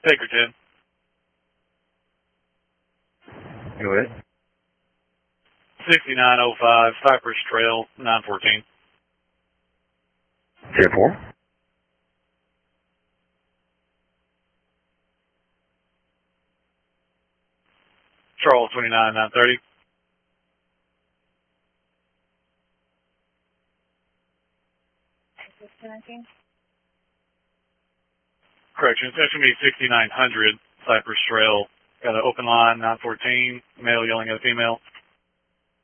Baker 10. Go ahead. 6905 Cypress Trail 914. 10-4. Charles 29 930. Correction, that should be 6900 Cypress Trail. Got an open line, 914, male yelling at a female.